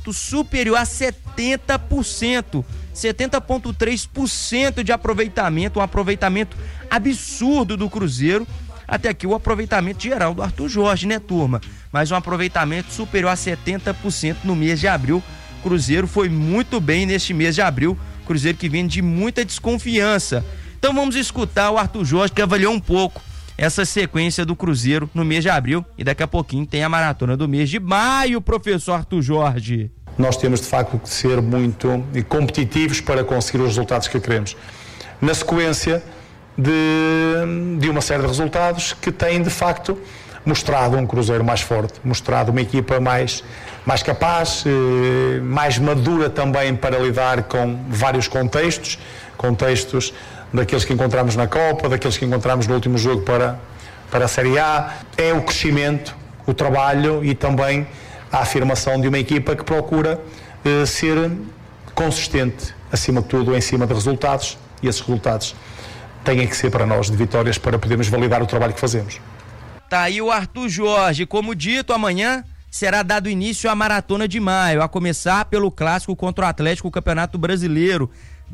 superior a 70%, 70,3% de aproveitamento, um aproveitamento absurdo do Cruzeiro. Até aqui o aproveitamento geral do Arthur Jorge, né, turma? Mas um aproveitamento superior a 70% no mês de abril. Cruzeiro foi muito bem neste mês de abril, Cruzeiro que vem de muita desconfiança. Então vamos escutar o Arthur Jorge, que avaliou um pouco essa sequência do Cruzeiro no mês de abril, e daqui a pouquinho tem a maratona do mês de maio, professor Arthur Jorge. Nós temos de facto que ser muito competitivos para conseguir os resultados que queremos. Na sequência de uma série de resultados que têm de facto mostrado um Cruzeiro mais forte, mostrado uma equipa mais capaz, mais madura também para lidar com vários contextos daqueles que encontramos na Copa, daqueles que encontramos no último jogo para a Série A. É o crescimento, o trabalho e também a afirmação de uma equipa que procura ser consistente, acima de tudo, em cima de resultados, e esses resultados têm que ser para nós de vitórias para podermos validar o trabalho que fazemos. Tá aí o Arthur Jorge. Como dito, amanhã será dado início à maratona de maio, a começar pelo clássico contra o Atlético, Campeonato Brasileiro,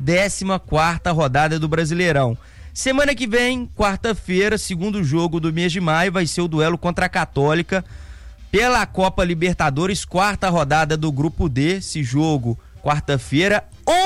14ª rodada do Brasileirão. Semana que vem, quarta-feira, segundo jogo do mês de maio, vai ser o duelo contra a Católica pela Copa Libertadores, 4ª rodada do Grupo D. Esse jogo, quarta-feira,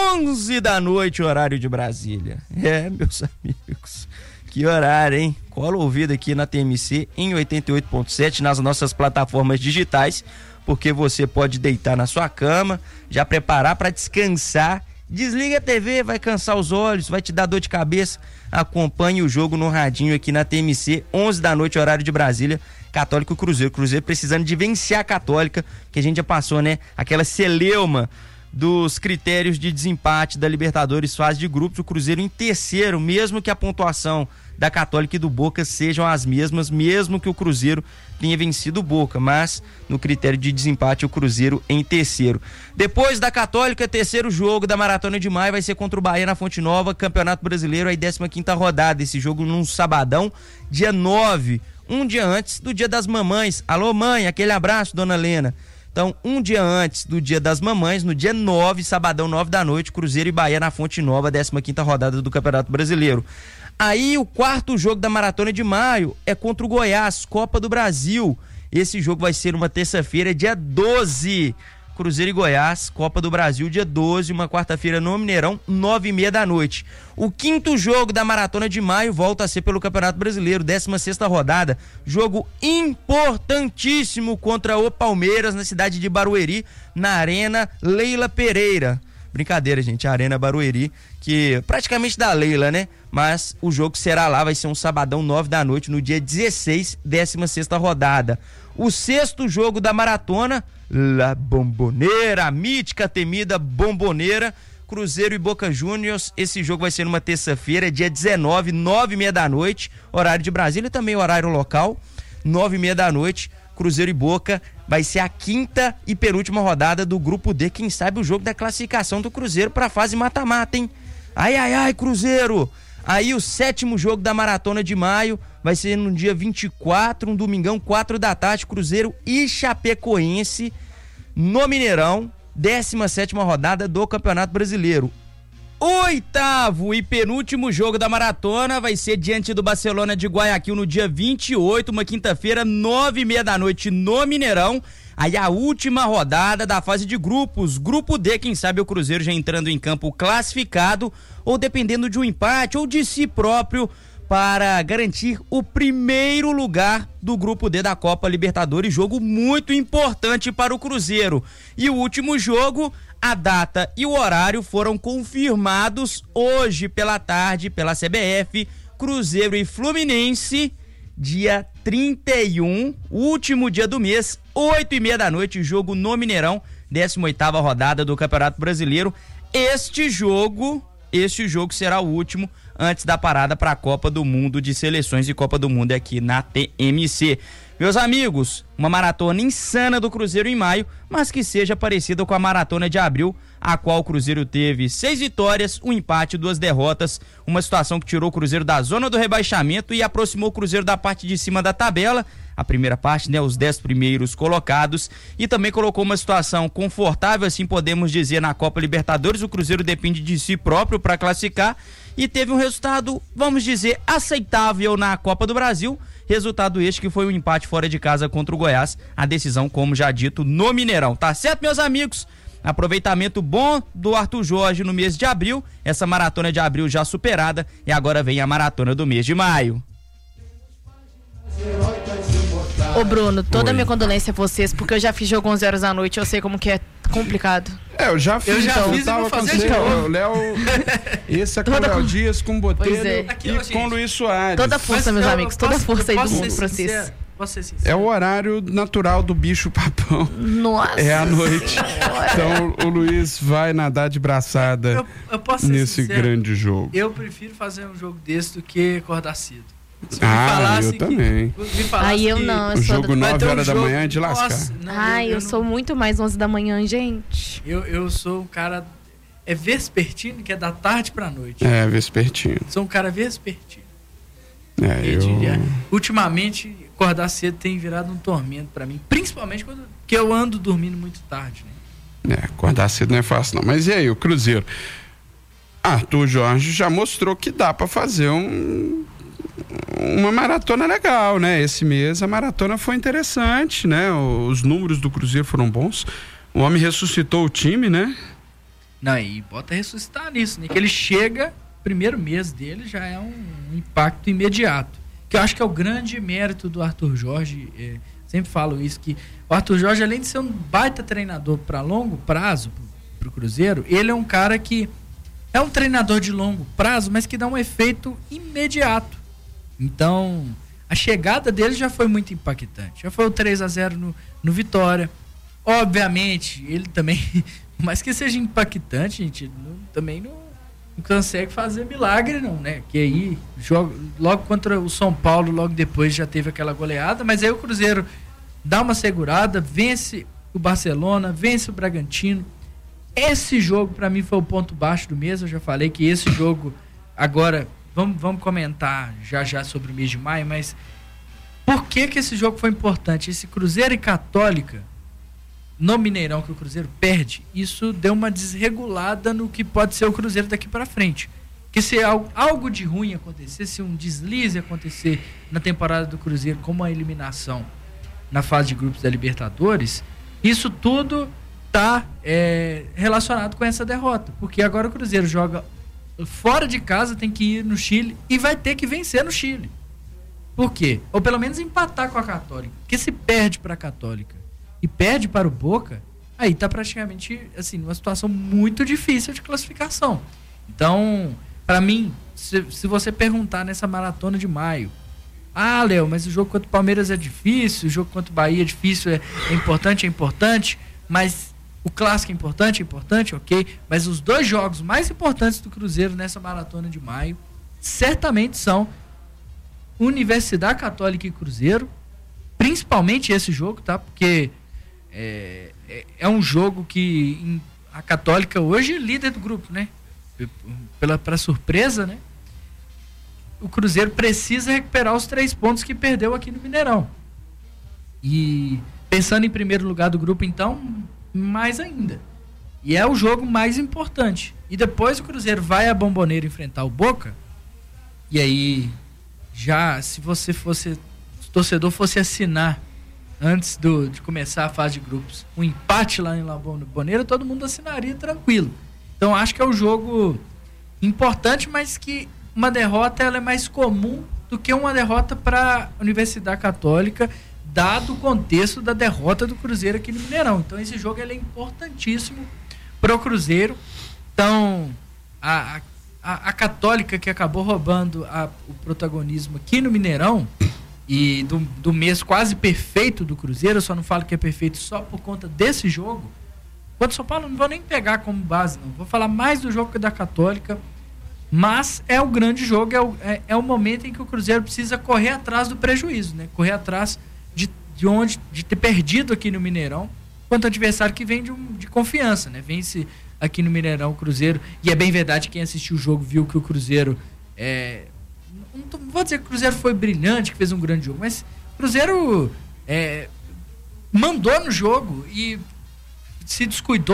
11 da noite, horário de Brasília. Meus amigos, que horário, hein? Cola o ouvido aqui na TMC em 88.7, nas nossas plataformas digitais, porque você pode deitar na sua cama, já preparar para descansar. Desliga a TV, vai cansar os olhos, vai te dar dor de cabeça. Acompanhe o jogo no radinho aqui na TMC, 11 da noite, horário de Brasília. Católica e Cruzeiro. Cruzeiro precisando de vencer a Católica, que a gente já passou, né? Aquela celeuma dos critérios de desempate da Libertadores fase de grupos. O Cruzeiro em terceiro, mesmo que a pontuação da Católica e do Boca sejam as mesmas, mesmo que o Cruzeiro tenha vencido o Boca, mas no critério de desempate o Cruzeiro em terceiro. Depois da Católica, terceiro jogo da maratona de maio vai ser contra o Bahia na Fonte Nova, Campeonato Brasileiro, aí 15ª rodada, esse jogo num sabadão, dia 9, um dia antes do Dia das Mamães. Alô mãe, aquele abraço, dona Lena. Então, um dia antes do Dia das Mamães, no dia 9, sabadão, 9 da noite, Cruzeiro e Bahia na Fonte Nova, 15ª rodada do Campeonato Brasileiro. Aí o quarto jogo da maratona de maio é contra o Goiás, Copa do Brasil. Esse jogo vai ser uma terça-feira, dia 12. Cruzeiro e Goiás, Copa do Brasil, dia 12, uma quarta-feira no Mineirão, 9h30 da noite. O quinto jogo da maratona de maio volta a ser pelo Campeonato Brasileiro, 16ª rodada. Jogo importantíssimo contra o Palmeiras, na cidade de Barueri, na Arena Leila Pereira. Brincadeira, gente, a Arena Barueri, que praticamente da Leila, né? Mas o jogo será lá, vai ser um sabadão, 9 da noite, no dia 16, 16ª rodada. O sexto jogo da maratona, La Bombonera, a mítica, temida Bombonera, Cruzeiro e Boca Juniors. Esse jogo vai ser numa terça-feira, dia 19, 9h30 da noite, horário de Brasília, também horário local, 9h30 da noite, Cruzeiro e Boca. Vai ser a quinta e penúltima rodada do Grupo D, quem sabe o jogo da classificação do Cruzeiro para a fase mata-mata, hein? Ai, ai, ai, Cruzeiro! Aí o sétimo jogo da maratona de maio vai ser no dia 24, um domingão, 4 da tarde, Cruzeiro e Chapecoense no Mineirão, 17ª rodada do Campeonato Brasileiro. Oitavo e penúltimo jogo da maratona vai ser diante do Barcelona de Guayaquil no dia 28, uma quinta-feira, 9h30 da noite no Mineirão. Aí a última rodada da fase de grupos, Grupo D, quem sabe o Cruzeiro já entrando em campo classificado ou dependendo de um empate ou de si próprio para garantir o primeiro lugar do Grupo D da Copa Libertadores, jogo muito importante para o Cruzeiro. E o último jogo, a data e o horário foram confirmados hoje pela tarde pela CBF, Cruzeiro e Fluminense, dia 31, último dia do mês, 8h30 da noite, jogo no Mineirão, 18ª rodada do Campeonato Brasileiro. Este jogo será o último antes da parada para a Copa do Mundo de Seleções e Copa do Mundo aqui na TMC. Meus amigos, uma maratona insana do Cruzeiro em maio, mas que seja parecida com a maratona de abril, a qual o Cruzeiro teve 6 vitórias, um empate, 2 derrotas, uma situação que tirou o Cruzeiro da zona do rebaixamento e aproximou o Cruzeiro da parte de cima da tabela. a primeira parte, né? Os 10 primeiros colocados, e também colocou uma situação confortável, assim podemos dizer, na Copa Libertadores. O Cruzeiro depende de si próprio para classificar e teve um resultado, vamos dizer, aceitável na Copa do Brasil. Resultado este que foi um empate fora de casa contra o Goiás, a decisão, como já dito, no Mineirão. Tá certo, meus amigos? Aproveitamento bom do Arthur Jorge no mês de abril, essa maratona de abril já superada, e agora vem a maratona do mês de maio. Ô Bruno, toda a minha condolência a vocês, porque eu já fiz jogo 11 horas da noite, eu sei como que é complicado. Eu já fiz, fiz tava com você, o Léo, esse é com o Léo Dias, com o Botelho e com o Luiz Soares. Toda força, meus amigos, toda força aí do mundo pra vocês. É o horário natural do bicho papão. Nossa. É à noite. Então o Luiz vai nadar de braçada eu posso ser nesse sincero, grande jogo. Eu prefiro fazer um jogo desse do que acordar cedo. Eu também. Aí eu não. O jogo 9 horas da manhã é de lascar. Nossa, eu sou muito mais 11 da manhã, gente. Eu sou um cara... É vespertino, que é da tarde pra noite. É, vespertino. Sou um cara vespertino. Eu ultimamente, acordar cedo tem virado um tormento pra mim. Principalmente porque eu ando dormindo muito tarde, né? Acordar cedo não é fácil não. Mas e aí, o Cruzeiro? Arthur Jorge já mostrou que dá pra fazer uma maratona legal, né? Esse mês a maratona foi interessante, né? Os números do Cruzeiro foram bons. O homem ressuscitou o time, né? Não, e bota ressuscitar nisso, né? Que ele chega, primeiro mês dele já é um impacto imediato. Que eu acho que é o grande mérito do Arthur Jorge. Sempre falo isso, que o Arthur Jorge, além de ser um baita treinador para longo prazo pro Cruzeiro, ele é um cara que é um treinador de longo prazo, mas que dá um efeito imediato. Então, a chegada dele já foi muito impactante. Já foi o 3-0 no Vitória. Obviamente, ele também, mas que seja impactante, gente, também não consegue fazer milagre, não, né? Que aí, joga, logo contra o São Paulo, logo depois já teve aquela goleada, mas aí o Cruzeiro dá uma segurada, vence o Barcelona, vence o Bragantino. Esse jogo, para mim, foi o ponto baixo do mês. Eu já falei que esse jogo, agora... Vamos comentar já sobre o mês de maio, mas por que esse jogo foi importante? Esse Cruzeiro e Católica, no Mineirão, que o Cruzeiro perde, isso deu uma desregulada no que pode ser o Cruzeiro daqui para frente. Que se algo de ruim acontecer, se um deslize acontecer na temporada do Cruzeiro, como a eliminação na fase de grupos da Libertadores, isso tudo está relacionado com essa derrota. Porque agora o Cruzeiro joga fora de casa, tem que ir no Chile e vai ter que vencer no Chile. Por quê? Ou pelo menos empatar com a Católica. Porque se perde para a Católica e perde para o Boca, aí tá praticamente assim, numa situação muito difícil de classificação. Então, para mim, se você perguntar nessa maratona de maio, Léo, mas o jogo contra o Palmeiras é difícil, o jogo contra o Bahia é difícil, é importante, mas o clássico é importante, ok, mas os dois jogos mais importantes do Cruzeiro nessa maratona de maio certamente são Universidade Católica e Cruzeiro, principalmente esse jogo, tá? Porque é um jogo que a Católica hoje é líder do grupo, né? Para surpresa, né? O Cruzeiro precisa recuperar os 3 pontos que perdeu aqui no Mineirão. E pensando em primeiro lugar do grupo, então, mais ainda. E é o jogo mais importante. E depois o Cruzeiro vai a Bombonera enfrentar o Boca. E aí, já, se o torcedor fosse assinar antes de começar a fase de grupos, um empate lá em La Bombonera, todo mundo assinaria tranquilo. Então acho que é um jogo importante, mas que uma derrota ela é mais comum do que uma derrota para a Universidade Católica, dado o contexto da derrota do Cruzeiro aqui no Mineirão. Então esse jogo ele é importantíssimo para o Cruzeiro. Então a Católica, que acabou roubando o protagonismo aqui no Mineirão e do mês quase perfeito do Cruzeiro, eu só não falo que é perfeito só por conta desse jogo. Quanto São Paulo, não vou nem pegar como base, não. Vou falar mais do jogo que da Católica, mas é o grande jogo, é o momento em que o Cruzeiro precisa correr atrás do prejuízo, né? Correr atrás de ter perdido aqui no Mineirão, quanto adversário que vem de confiança, né? Vence aqui no Mineirão o Cruzeiro, e é bem verdade, quem assistiu o jogo viu que o Cruzeiro não vou dizer que o Cruzeiro foi brilhante, que fez um grande jogo, mas O Cruzeiro mandou no jogo e se descuidou